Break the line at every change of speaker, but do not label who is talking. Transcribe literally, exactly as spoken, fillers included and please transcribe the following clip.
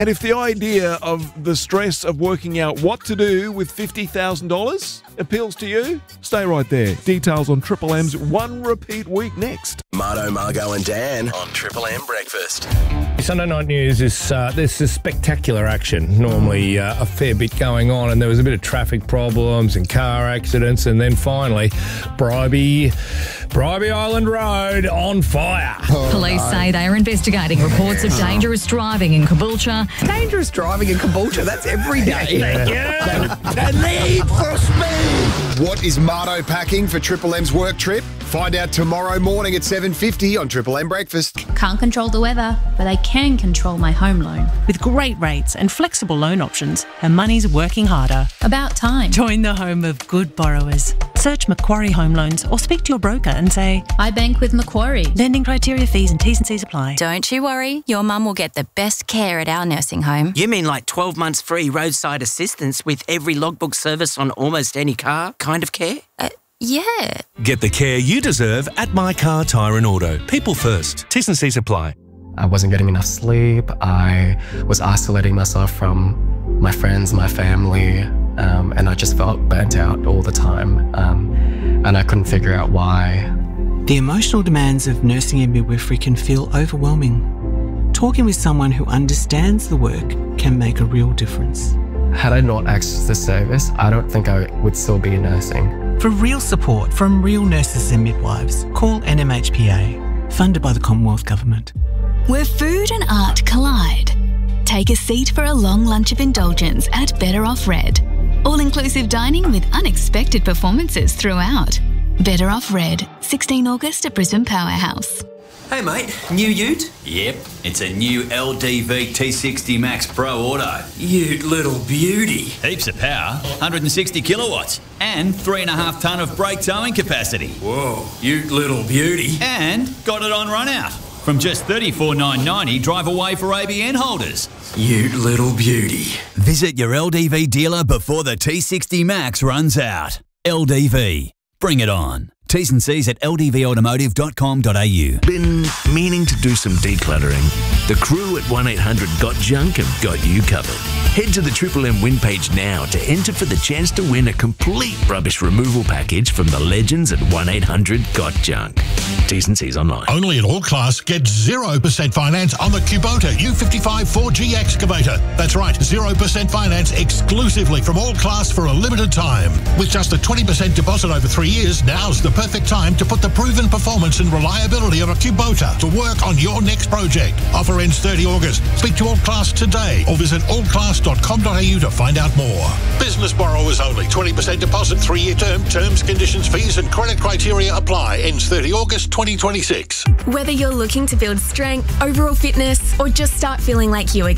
And if the idea of the stress of working out what to do with fifty thousand dollars appeals to you, stay right there. Details on Triple M's One Repeat Week next.
Marto, Margo and Dan on Triple M Breakfast.
Sunday night news is uh, this is spectacular action. Normally uh, a fair bit going on, and there was a bit of traffic problems and car accidents, and then finally Bribey, Bribey Island Road on fire.
Oh, Police no. say they are investigating reports of dangerous driving in Caboolture.
Dangerous driving in Caboolture, that's every day.
Yeah.
The need for speed.
What is Marto packing for Triple M's work trip? Find out tomorrow morning at seven fifty on Triple M Breakfast.
Can't control the weather, but I can control my home loan.
With great rates and flexible loan options, her money's working harder.
About time.
Join the home of good borrowers. Search Macquarie Home Loans or speak to your broker and say,
I bank with Macquarie.
Lending criteria, fees and T's and C's apply.
Don't you worry, your mum will get the best care at our nursing home.
You mean like twelve months free roadside assistance with every logbook service on almost any car kind of care?
Uh, yeah.
Get the care you deserve at My Car Tyre and Auto. People first. T's and C's apply.
I wasn't getting enough sleep. I was isolating myself from my friends, my family, um, and I just felt burnt out all the time. Um, and I couldn't figure out why.
The emotional demands of nursing and midwifery can feel overwhelming. Talking with someone who understands the work can make a real difference.
Had I not accessed the service, I don't think I would still be nursing.
For real support from real nurses and midwives, call N M H P A, funded by the Commonwealth Government.
Where food and art collide. Take a seat for a long lunch of indulgence at Better Off Red. All-inclusive dining with unexpected performances throughout. Better Off Red, sixteen August at Brisbane Powerhouse.
Hey mate, new ute? Yep, it's a new L D V T sixty Max Pro Auto. Ute little beauty. Heaps of power, one hundred sixty kilowatts, and three and a half tonne of brake towing capacity. Whoa, ute little beauty. And got it on run out. From just thirty-four thousand nine hundred ninety dollars, drive away for A B N holders. Ute little beauty. Visit your L D V dealer before the T sixty Max runs out. L D V, bring it on. T's and C's at l d v automotive dot com dot a u.
Been meaning to do some decluttering? The crew at one eight hundred got junk have got you covered. Head to the Triple M win page now to enter for the chance to win a complete rubbish removal package from the legends at one eight hundred got junk. T's and C's online.
Only at All Class, get zero percent finance on the Kubota U fifty-five four G excavator. That's right, zero percent finance exclusively from All Class for a limited time. With just a twenty percent deposit over three years, now's the perfect time to put the proven performance and reliability of a Kubota to work on your next project. Offer ends thirty August. Speak to All Class today or visit all class dot com dot a u to find out more. Business borrowers only. twenty percent deposit, three-year term. Terms, conditions, fees and credit criteria apply. Ends thirty August twenty twenty-six.
Whether you're looking to build strength, overall fitness, or just start feeling like you again,